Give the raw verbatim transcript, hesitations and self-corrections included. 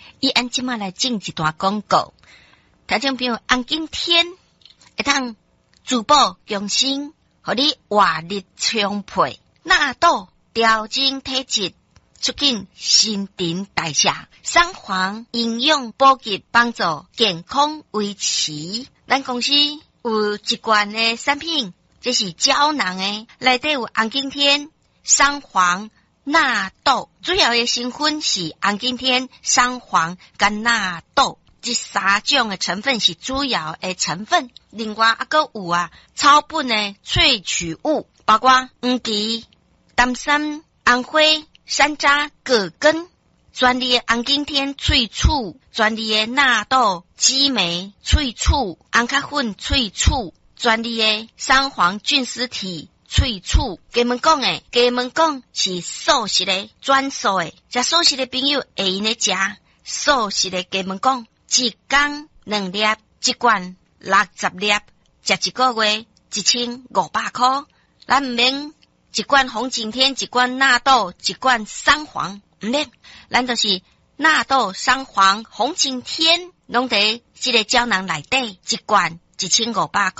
伊按即马来进一段广告，听众朋友，红景天会当珠宝强身，互你活力充沛，纳豆调整体质，促进新陈代谢，三黄营养补给，帮助健康维持。咱公司有一罐的产品，这是胶囊的，内底有红景天、三黄、纳豆，主要的成分是红景天、三黄跟纳豆，这三种的成分是主要的成分。另外还佫有啊草本的萃取物，包括黄芪、丹参、红花、山楂、葛根，专利的红景天萃取，专利的纳豆、激酶萃取，红咖粉萃取，专利的三黄菌丝体萃取。给们讲诶，给们讲是素食的专属的，食素食的朋友会用咧食素食的。给们讲一天两粒，一罐六十粒，食一个月一千五百块。咱唔免一罐红景天，一罐纳豆，一罐三黄，唔免，咱就是纳豆、三黄、红景天，拢伫这个胶囊内底，一罐一千五百块。